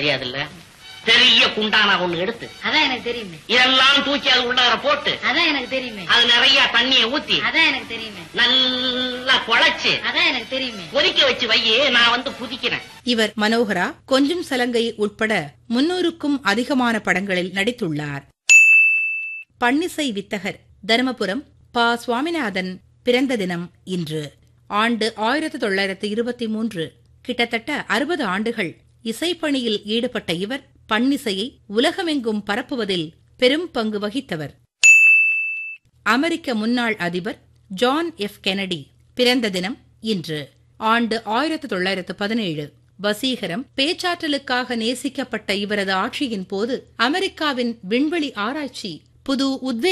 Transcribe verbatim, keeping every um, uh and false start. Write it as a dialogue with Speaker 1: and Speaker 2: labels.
Speaker 1: தெரியாதுல்ல? பெரிய குண்டானா ஒண்ணு எடுத்து,
Speaker 2: அதான் எனக்கு தெரியுமே.
Speaker 1: இதெல்லாம் தூக்கி அது உள்ளார போட்டு,
Speaker 2: அதான் எனக்கு தெரியுமே.
Speaker 1: அது நிறைய தண்ணியை ஊத்தி,
Speaker 2: அதான் எனக்கு தெரியுமே.
Speaker 1: நல்லா குழைச்சு,
Speaker 2: அதான் எனக்கு தெரியுமே.
Speaker 1: கொதிக்க வச்சு வையே, நான் வந்து புதிக்கிறேன்.
Speaker 3: இவர் மனோகரா, கொஞ்சம் சலங்கை உட்பட முன்னூறுக்கும் அதிகமான படங்களில் நடித்துள்ளார். பன்னிசை வித்தகர் தருமபுரம் ப சுவாமிநாதன் பிறந்த தினம் இன்று. ஆண்டு ஆயிரத்தி தொள்ளாயிரத்தி இருபத்தி மூன்று. கிட்டத்தட்ட அறுபது ஆண்டுகள் இசைப்பணியில் ஈடுபட்ட இவர் பன்னிசையை உலகமெங்கும் பரப்புவதில் பெரும் பங்கு வகித்தவர். அமெரிக்க முன்னாள் அதிபர் ஜான் எஃப் கெனடி பிறந்த தினம் இன்று. ஆண்டு ஆயிரத்தி தொள்ளாயிரத்து பதினேழு. வசீகரம், பேச்சாற்றலுக்காக நேசிக்கப்பட்ட இவரது ஆட்சியின் போது அமெரிக்காவின் விண்வெளி ஆராய்ச்சி புது உத்வேகம்